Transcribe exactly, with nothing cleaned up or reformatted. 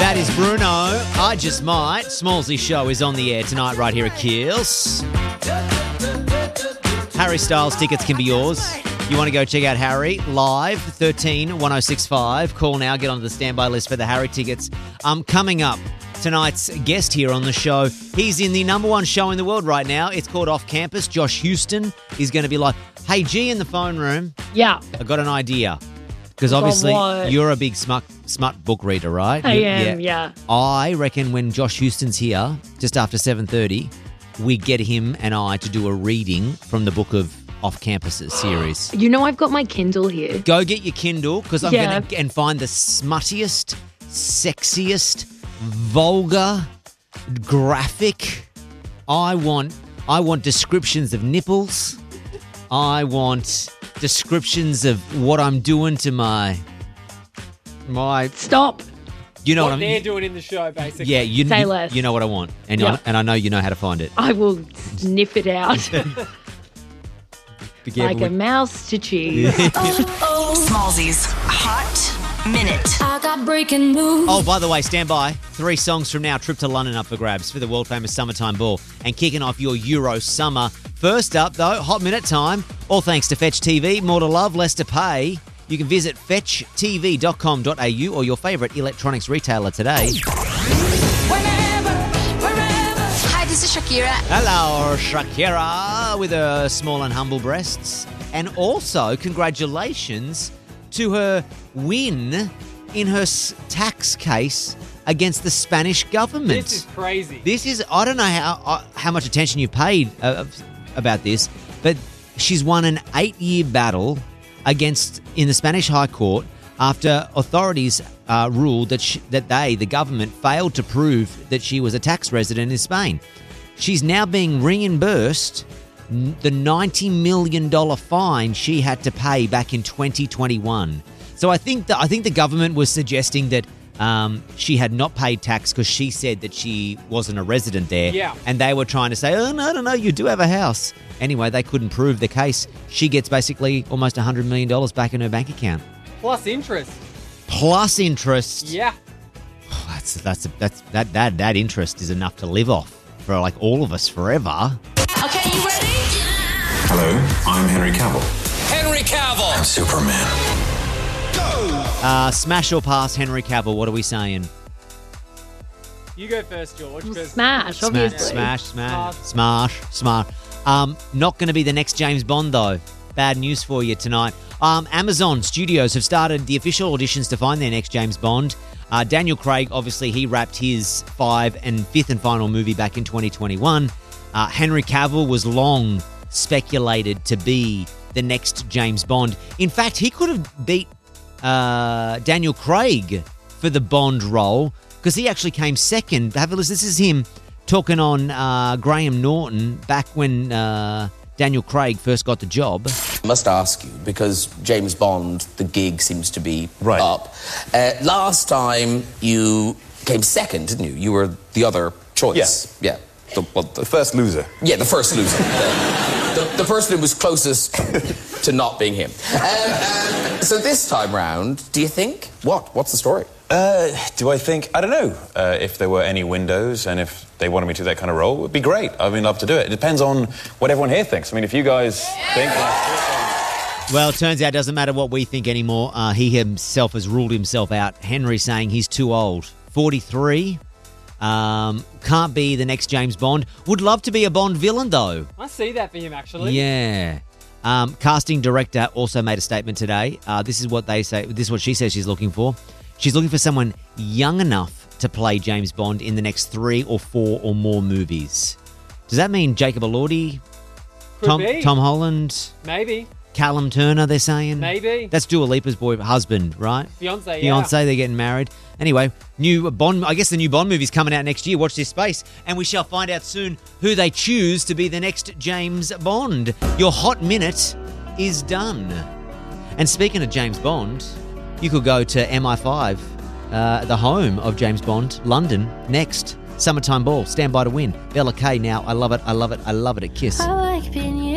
That is Bruno. I Just Might. Smallsy Show is on the air tonight right here at Keels. Harry Styles tickets can be yours. You want to go check out Harry live, thirteen one oh six five. Call now, get onto the standby list for the Harry tickets. Um, coming up, tonight's guest here on the show, he's in the number one show in the world right now. It's called Off Campus. Josh Houston is going to be like, hey, G in the phone room. Yeah. I got an idea. Because obviously you're a big smut, smut book reader, right? I you, am, yeah. yeah. I reckon when Josh Houston's here, just after seven thirty, we get him and I to do a reading from the book of Off Campuses series. You know I've got my Kindle here. Go get your Kindle because I'm Yeah. going to and find the smuttiest, sexiest, vulgar, graphic. I want I want descriptions of nipples. I want descriptions of what I'm doing to my my. Stop. You know what what, I'm. they're doing in the show, basically. Yeah, you, Say you, less. you know what I want, and Yeah. I, and I know you know how to find it. I will sniff it out Be careful like a with- mouse to cheese. Smallsy's Hot Minute. I got breaking news. Oh, by the way, stand by. Three songs from now, trip to London up for grabs for the world-famous Summertime Ball and kicking off your Euro summer. First up, though, Hot Minute time. All thanks to Fetch T V. More to love, less to pay. You can visit fetch t v dot com dot a u or your favourite electronics retailer today. Whenever, wherever. Hi, this is Shakira. Hello, Shakira, with her small and humble breasts. And also, congratulations to her win in her s- tax case against the Spanish government. This is crazy. This is, I don't know how uh, how much attention you paid uh, about this, but she's won an eight-year battle against in the Spanish High Court after authorities uh, ruled that she, that they, the government, failed to prove that she was a tax resident in Spain. She's now being reimbursed n- the ninety million dollars fine she had to pay back in twenty twenty-one. So I think the, I think the government was suggesting that um, she had not paid tax because she said that she wasn't a resident there. Yeah. And they were trying to say, oh, no, no, no, you do have a house. Anyway, they couldn't prove the case. She gets basically almost one hundred million dollars back in her bank account. Plus interest. Plus interest. Yeah. Oh, that's that's that's that that that interest is enough to live off for like all of us forever. Okay, you ready? Hello, I'm Henry Cavill. Henry Cavill. I'm Superman. Uh, smash or pass, Henry Cavill? What are we saying? You go first, George. 'cause- Smash, obviously. Smash, smash, Pass. smash, smash. Um, not going to be the next James Bond though. Bad news for you tonight. Um, Amazon Studios have started the official auditions to find their next James Bond. Uh, Daniel Craig, obviously, he wrapped his five and fifth and final movie back in twenty twenty-one. Uh, Henry Cavill was long speculated to be the next James Bond. In fact, he could have beat uh, Daniel Craig for the Bond role because he actually came second. Have a listen. This is him talking on uh, Graham Norton back when uh, Daniel Craig first got the job. I must ask you, because James Bond, the gig seems to be Right. up. Uh, last time you came second, didn't you? You were the other choice. Yeah. Yeah. The, well, the, The first loser. yeah, the first loser. the, the, the person who was closest to not being him. Um, um, so this time round, do you think? What? What's the story? Uh, do I think? I don't know. Uh, if there were any windows and if they wanted me to do that kind of role, it would be great. I mean, love to do it. It depends on what everyone here thinks. I mean, if you guys think... Well, it turns out it doesn't matter what we think anymore. Uh, he himself has ruled himself out. Henry saying he's too old. forty-three. Um, can't be the next James Bond. Would love to be a Bond villain, though. I see that for him, actually. Yeah. Um, casting director also made a statement today. Uh, this is what they say. This is what she says she's looking for. She's looking for someone young enough to play James Bond in the next three or four or more movies. Does that mean Jacob Elordi, Could Tom, be. Tom Holland, Maybe. Callum Turner? They're saying Maybe. that's Dua Lipa's boy husband, right? Beyonce, yeah. Beyonce, they're getting married. Anyway, new Bond. I guess the new Bond movie's coming out next year. Watch this space, and we shall find out soon who they choose to be the next James Bond. Your hot minute is done. And speaking of James Bond, you could go to M I five, uh, the home of James Bond, London, next. Summertime Ball, stand by to win. Bella K now. I love it. I love it. I love it at Kiss.